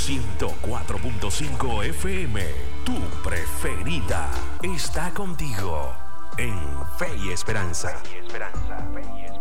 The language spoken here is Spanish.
104.5 FM, tu preferida, está contigo en Fe y Esperanza.